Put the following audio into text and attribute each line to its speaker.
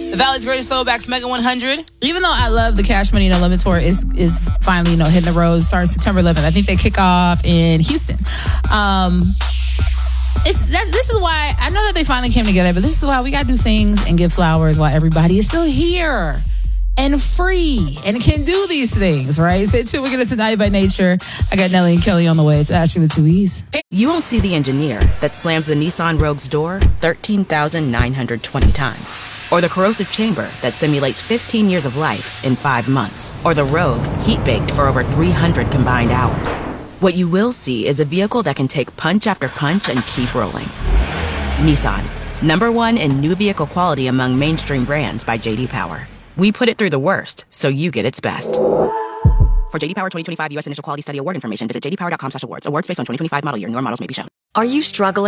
Speaker 1: The Valley's greatest throwbacks, Mega 100.
Speaker 2: Even though I love the Cash Money No Limit tour, is finally hitting the road starting September 11th. I think they kick off in Houston. This is why I know that they finally came together, but this is why we got to do things and give flowers while everybody is still here and free and can do these things, right? Stay tuned. We're going to Tonight by Nature. I got Nelly and Kelly on the way. It's Ashley with 2 E's.
Speaker 3: You won't see the engineer that slams the Nissan Rogue's door 13,920 times. Or the corrosive chamber that simulates 15 years of life in 5 months. Or the Rogue heat-baked for over 300 combined hours. What you will see is a vehicle that can take punch after punch and keep rolling. Nissan, #1 in new vehicle quality among mainstream brands by J.D. Power. We put it through the worst, so you get its best. For J.D. Power 2025 U.S. Initial Quality Study Award information, visit jdpower.com/awards. Awards based on 2025 model year. Newer models may be shown.
Speaker 4: Are you struggling?